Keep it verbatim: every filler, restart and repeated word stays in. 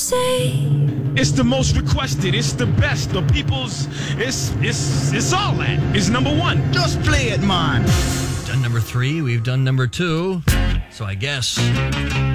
say. It's the most requested. It's the best. The people's. It's it's it's all that. It's number one. Just play it, man. Done number three. We've done number two. So I guess